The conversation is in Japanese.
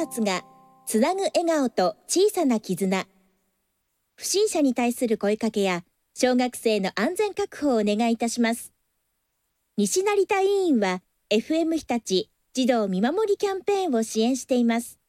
発がつなぐ笑顔と小さな絆。不審者に対する声かけや小学生の安全確保をお願いいたします。西成田委員は FM 日立児童見守りキャンペーンを支援しています。